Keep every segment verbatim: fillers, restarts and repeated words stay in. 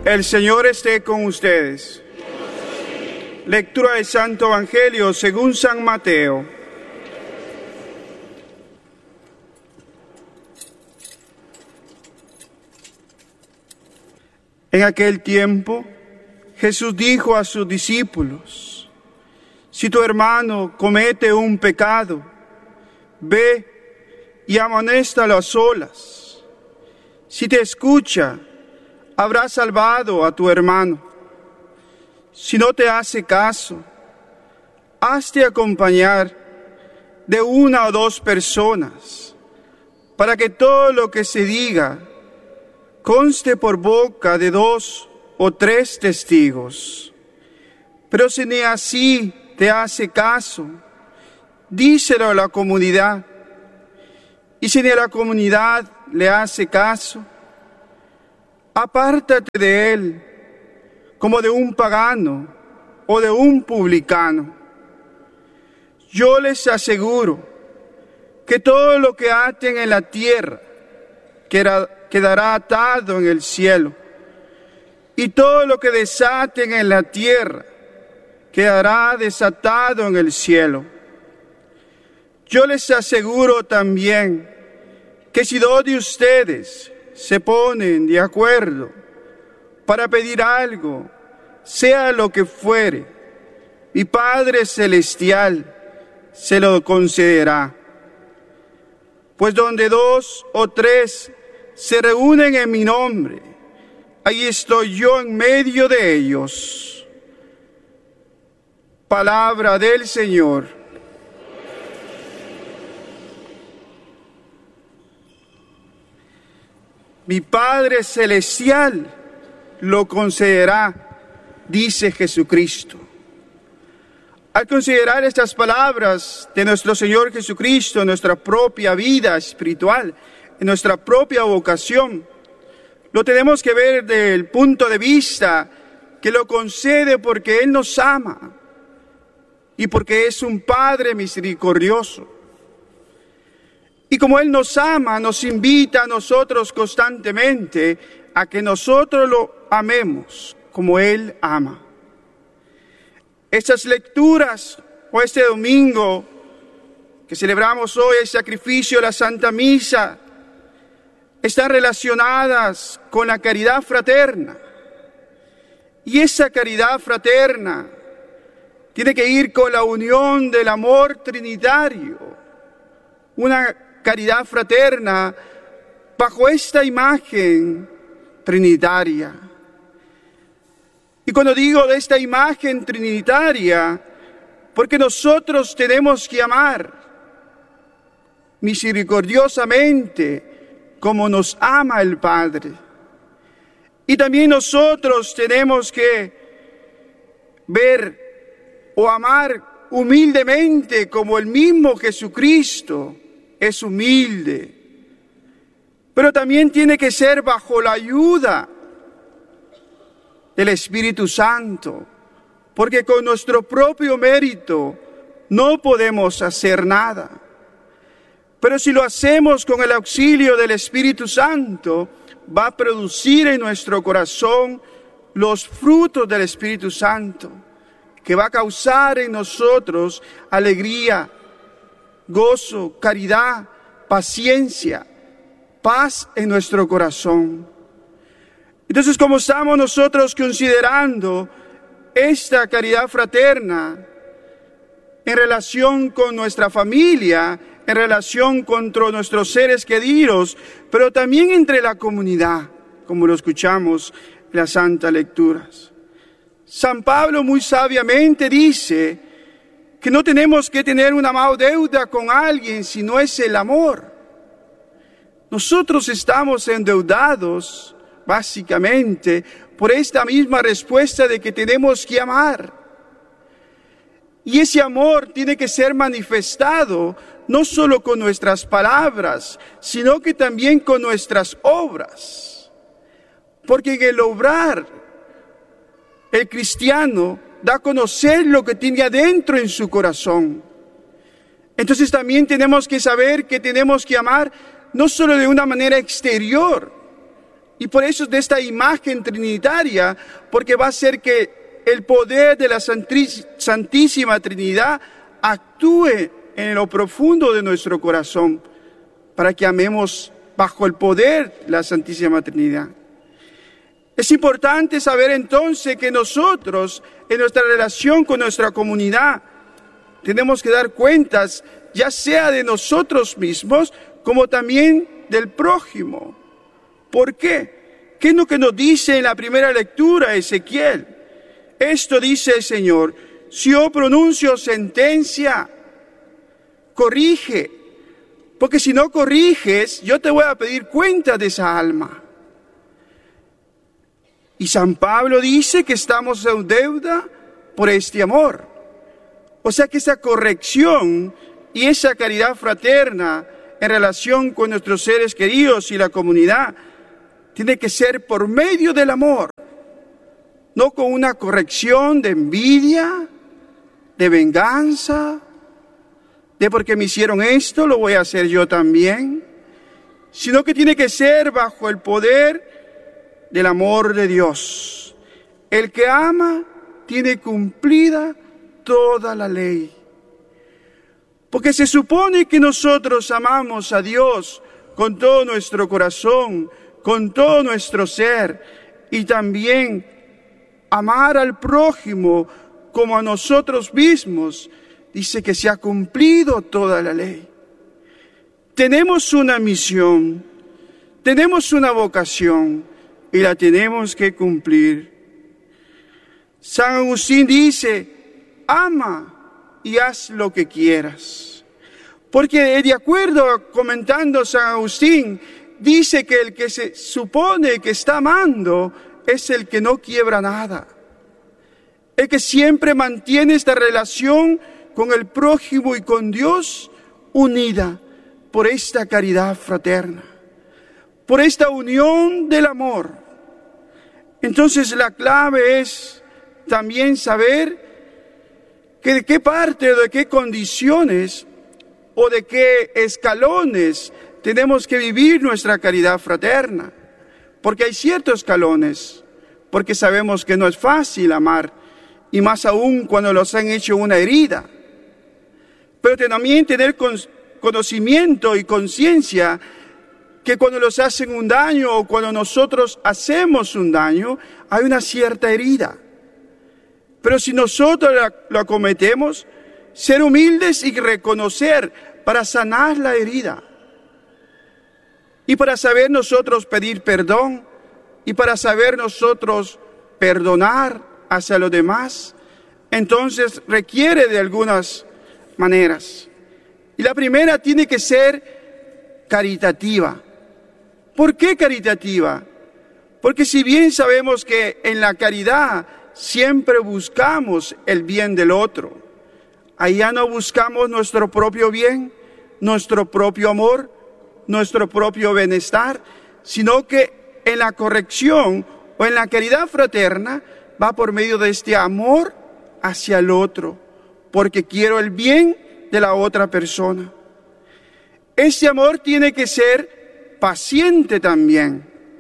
El Señor esté con ustedes. Lectura del Santo Evangelio según San Mateo. En aquel tiempo, Jesús dijo a sus discípulos: si tu hermano comete un pecado, ve y amonéstalo a solas. Si te escucha, habrás salvado a tu hermano. Si no te hace caso, hazte acompañar de una o dos personas, para que todo lo que se diga conste por boca de dos o tres testigos. Pero si ni así te hace caso, díselo a la comunidad. Y si ni a la comunidad le hace caso, apártate de él como de un pagano o de un publicano. Yo les aseguro que todo lo que aten en la tierra quedará atado en el cielo, y todo lo que desaten en la tierra quedará desatado en el cielo. Yo les aseguro también que si dos de ustedes se ponen de acuerdo para pedir algo, sea lo que fuere, mi Padre Celestial se lo concederá. Pues donde dos o tres se reúnen en mi nombre, ahí estoy yo en medio de ellos. Palabra del Señor. Mi Padre Celestial lo concederá, dice Jesucristo. Al considerar estas palabras de nuestro Señor Jesucristo en nuestra propia vida espiritual, en nuestra propia vocación, lo tenemos que ver desde el punto de vista que lo concede porque Él nos ama y porque es un Padre misericordioso. Y como Él nos ama, nos invita a nosotros constantemente a que nosotros lo amemos como Él ama. Estas lecturas, o este domingo que celebramos hoy, el sacrificio de la Santa Misa, están relacionadas con la caridad fraterna. Y esa caridad fraterna tiene que ir con la unión del amor trinitario. Una caridad fraterna bajo esta imagen trinitaria. Y cuando digo de esta imagen trinitaria, porque nosotros tenemos que amar misericordiosamente como nos ama el Padre. Y también nosotros tenemos que ver o amar humildemente como el mismo Jesucristo es humilde. Pero también tiene que ser bajo la ayuda del Espíritu Santo, porque con nuestro propio mérito no podemos hacer nada. Pero si lo hacemos con el auxilio del Espíritu Santo, va a producir en nuestro corazón los frutos del Espíritu Santo, que va a causar en nosotros alegría, gozo, caridad, paciencia, paz en nuestro corazón. Entonces, como estamos nosotros considerando esta caridad fraterna en relación con nuestra familia, en relación con nuestros seres queridos, pero también entre la comunidad, como lo escuchamos en las santas lecturas. San Pablo muy sabiamente dice que no tenemos que tener una mala deuda con alguien si no es el amor. Nosotros estamos endeudados básicamente por esta misma respuesta de que tenemos que amar. Y ese amor tiene que ser manifestado no solo con nuestras palabras, sino que también con nuestras obras. Porque en el obrar, el cristiano da a conocer lo que tiene adentro en su corazón. Entonces también tenemos que saber que tenemos que amar no solo de una manera exterior, Y por eso de esta imagen trinitaria, porque va a hacer que el poder de la Santísima Trinidad actúe en lo profundo de nuestro corazón, para que amemos bajo el poder de la Santísima Trinidad. Es importante saber entonces que nosotros, en nuestra relación con nuestra comunidad, tenemos que dar cuentas, ya sea de nosotros mismos, como también del prójimo. ¿Por qué? ¿Qué es lo que nos dice en la primera lectura Ezequiel? Esto dice el Señor: si yo pronuncio sentencia, corrige, porque si no corriges, yo te voy a pedir cuenta de esa alma. Y San Pablo dice que estamos en deuda por este amor. O sea que esa corrección y esa caridad fraterna en relación con nuestros seres queridos y la comunidad tiene que ser por medio del amor, no con una corrección de envidia, de venganza, de porque me hicieron esto, lo voy a hacer yo también, sino que tiene que ser bajo el poder del amor de Dios. El que ama tiene cumplida toda la ley. Porque se supone que nosotros amamos a Dios con todo nuestro corazón, con todo nuestro ser, y también amar al prójimo como a nosotros mismos. Dice que se ha cumplido toda la ley. Tenemos una misión, tenemos una vocación y la tenemos que cumplir. San Agustín dice: ama y haz lo que quieras. Porque de acuerdo, comentando San Agustín, dice que el que se supone que está amando es el que no quiebra nada. El que siempre mantiene esta relación con el prójimo y con Dios unida por esta caridad fraterna, por esta unión del amor. Entonces la clave es también saber que de qué parte o de qué condiciones o de qué escalones tenemos que vivir nuestra caridad fraterna. Porque hay ciertos escalones, porque sabemos que no es fácil amar, y más aún cuando nos han hecho una herida. Pero también tener conocimiento y conciencia que cuando nos hacen un daño o cuando nosotros hacemos un daño, hay una cierta herida. Pero si nosotros lo acometemos, ser humildes y reconocer para sanar la herida. Y para saber nosotros pedir perdón, y para saber nosotros perdonar hacia los demás, entonces requiere de algunas maneras. Y la primera tiene que ser caritativa. ¿Por qué caritativa? Porque si bien sabemos que en la caridad siempre buscamos el bien del otro, allá no buscamos nuestro propio bien, nuestro propio amor, nuestro propio bienestar, sino que en la corrección o en la caridad fraterna va por medio de este amor hacia el otro, porque quiero el bien de la otra persona. Este amor tiene que ser paciente también.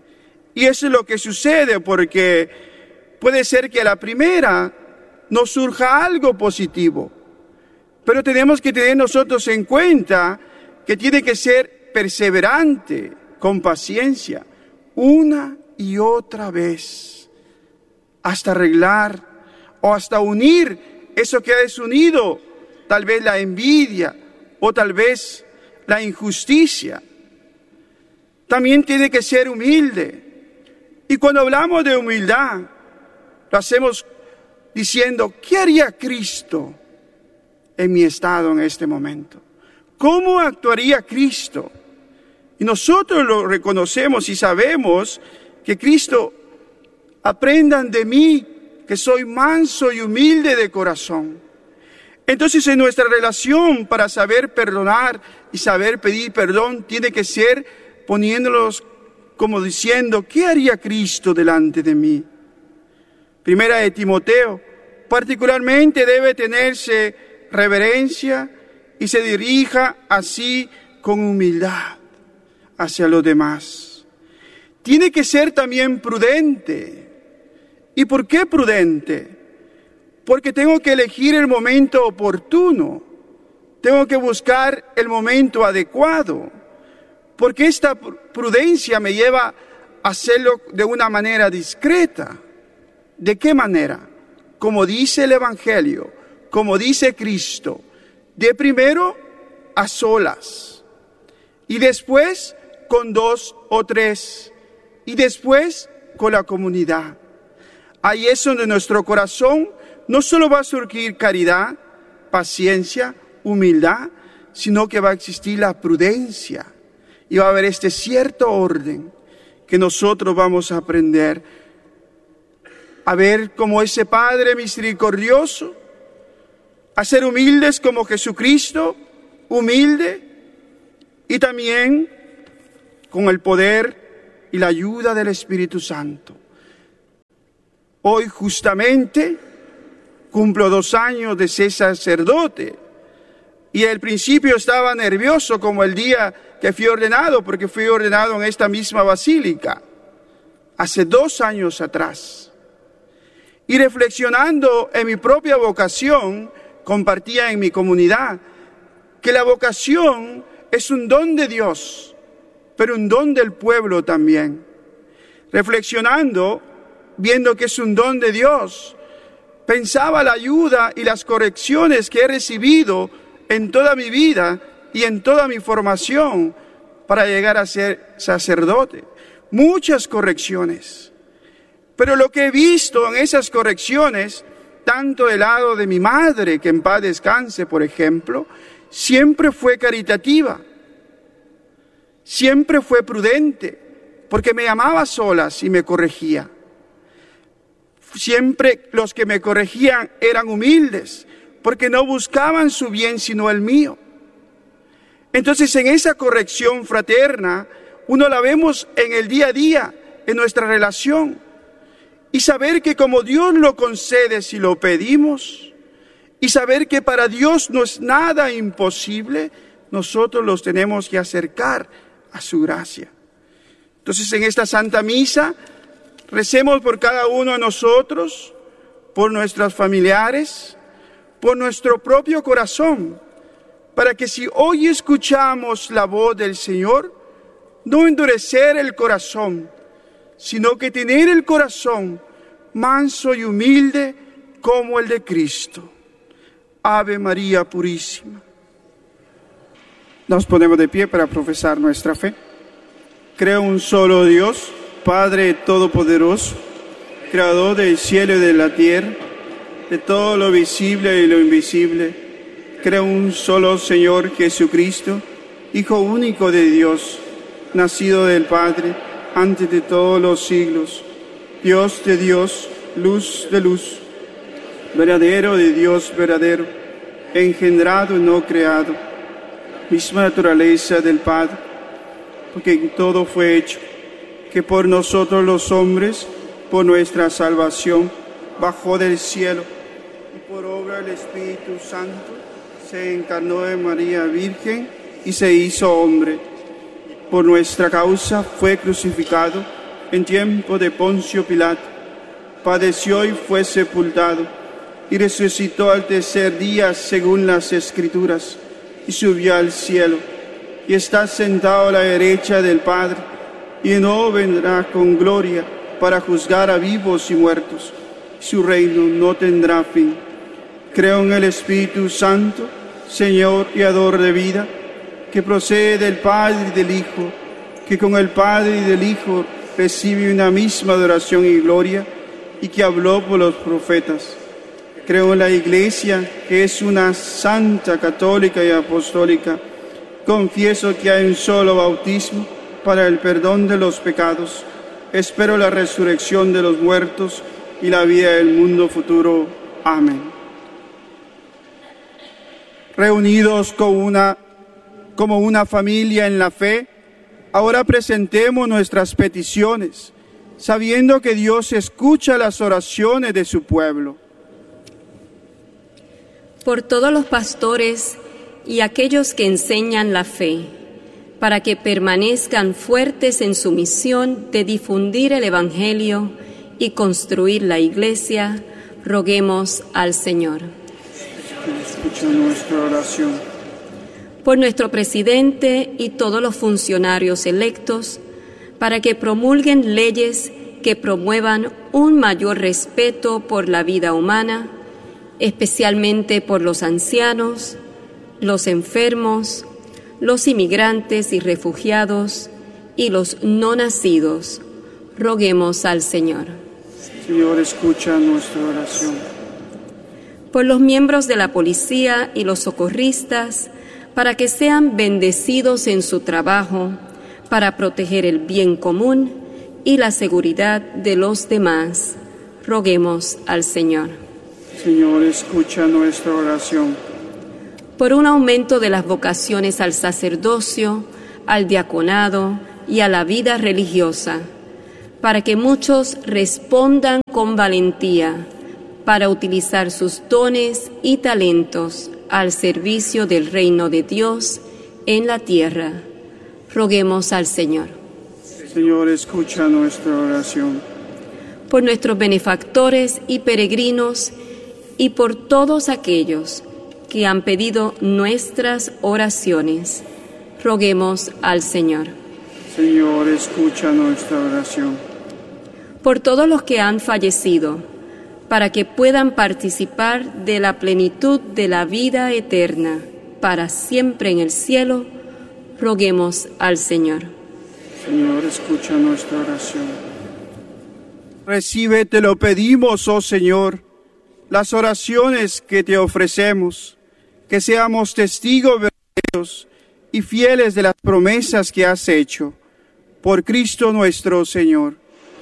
Y eso es lo que sucede, porque puede ser que a la primera nos surja algo positivo, pero tenemos que tener nosotros en cuenta que tiene que ser perseverante, con paciencia, una y otra vez, hasta arreglar o hasta unir eso que ha desunido, tal vez la envidia o tal vez la injusticia. También tiene que ser humilde. Y cuando hablamos de humildad, lo hacemos diciendo: ¿qué haría Cristo en mi estado en este momento? ¿Cómo actuaría Cristo? Y nosotros lo reconocemos y sabemos que Cristo: aprendan de mí, que soy manso y humilde de corazón. Entonces, en nuestra relación para saber perdonar y saber pedir perdón, tiene que ser poniéndolos como diciendo: ¿qué haría Cristo delante de mí? Primera de Timoteo: particularmente debe tenerse reverencia y se dirija así con humildad hacia los demás. tiene que ser también prudente. ¿Y por qué prudente? Porque tengo que elegir el momento oportuno. Tengo que buscar el momento adecuado. Porque esta prudencia me lleva a hacerlo de una manera discreta. ¿De qué manera? Como dice el Evangelio, como dice Cristo, de primero a solas, y después con dos o tres, y después con la comunidad. Ahí es donde nuestro corazón no solo va a surgir caridad, paciencia, humildad, sino que va a existir la prudencia, y va a haber este cierto orden que nosotros vamos a aprender a ver como ese Padre misericordioso, a ser humildes como Jesucristo, humilde, y también con el poder y la ayuda del Espíritu Santo. Hoy justamente cumplo dos años de ser sacerdote, y al principio estaba nervioso como el día que fui ordenado, porque fui ordenado en esta misma basílica, hace dos años atrás. Y reflexionando en mi propia vocación, compartía en mi comunidad que la vocación es un don de Dios, pero un don del pueblo también. Reflexionando, viendo que es un don de Dios, pensaba la ayuda y las correcciones que he recibido en toda mi vida y en toda mi formación para llegar a ser sacerdote. Muchas correcciones. Pero lo que he visto en esas correcciones, tanto del lado de mi madre, que en paz descanse, por ejemplo, siempre fue caritativa, siempre fue prudente, porque me amaba solas y me corregía. Siempre los que me corregían eran humildes, porque no buscaban su bien sino el mío. Entonces, en esa corrección fraterna, uno la vemos en el día a día, en nuestra relación. Y saber que como Dios lo concede si lo pedimos, y saber que para Dios no es nada imposible, nosotros los tenemos que acercar a su gracia. Entonces, en esta Santa Misa, recemos por cada uno de nosotros, por nuestros familiares, por nuestro propio corazón, para que si hoy escuchamos la voz del Señor, no endurecer el corazón, sino que tener el corazón manso y humilde como el de Cristo. Ave María Purísima. Nos ponemos de pie para profesar nuestra fe. Creo en un solo Dios, Padre Todopoderoso, Creador del cielo y de la tierra, de todo lo visible y lo invisible. Creo en un solo Señor Jesucristo, Hijo único de Dios, nacido del Padre, antes de todos los siglos, Dios de Dios, luz de luz, verdadero de Dios verdadero, engendrado y no creado, misma naturaleza del Padre, porque en todo fue hecho, que por nosotros los hombres, por nuestra salvación, bajó del cielo, y por obra del Espíritu Santo, se encarnó de María Virgen y se hizo hombre. Por nuestra causa fue crucificado en tiempo de Poncio Pilato, padeció y fue sepultado, y resucitó al tercer día según las Escrituras, y subió al cielo, y está sentado a la derecha del Padre, y de nuevo vendrá con gloria para juzgar a vivos y muertos. Su reino no tendrá fin. Creo en el Espíritu Santo, Señor y dador de vida, que procede del Padre y del Hijo, que con el Padre y del Hijo recibe una misma adoración y gloria, y que habló por los profetas. Creo en la Iglesia, que es una santa, católica y apostólica. Confieso que hay un solo bautismo para el perdón de los pecados. Espero la resurrección de los muertos y la vida del mundo futuro. Amén. Reunidos con una como una familia en la fe, ahora presentemos nuestras peticiones, sabiendo que Dios escucha las oraciones de su pueblo. Por todos los pastores y aquellos que enseñan la fe, para que permanezcan fuertes en su misión de difundir el Evangelio y construir la Iglesia, roguemos al Señor. Escucha nuestra oración. Por nuestro presidente y todos los funcionarios electos, para que promulguen leyes que promuevan un mayor respeto por la vida humana, especialmente por los ancianos, los enfermos, los inmigrantes y refugiados y los no nacidos. Roguemos al Señor. Señor, escucha nuestra oración. Por los miembros de la policía y los socorristas, para que sean bendecidos en su trabajo, para proteger el bien común y la seguridad de los demás. Roguemos al Señor. Señor, escucha nuestra oración. Por un aumento de las vocaciones al sacerdocio, al diaconado y a la vida religiosa, para que muchos respondan con valentía para utilizar sus dones y talentos al servicio del reino de Dios en la tierra. Roguemos al Señor. Señor, escucha nuestra oración. Por nuestros benefactores y peregrinos y por todos aquellos que han pedido nuestras oraciones, roguemos al Señor. Señor, escucha nuestra oración. Por todos los que han fallecido, para que puedan participar de la plenitud de la vida eterna para siempre en el cielo, roguemos al Señor. Señor, escucha nuestra oración. Recibe, te lo pedimos, oh Señor, las oraciones que te ofrecemos, que seamos testigos verdaderos y fieles de las promesas que has hecho. Por Cristo nuestro Señor.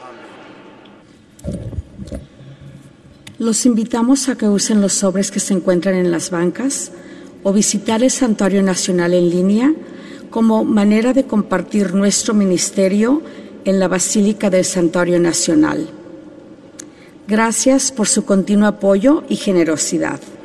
Los invitamos a que usen los sobres que se encuentran en las bancas o visitar el Santuario Nacional en línea como manera de compartir nuestro ministerio en la Basílica del Santuario Nacional. Gracias por su continuo apoyo y generosidad.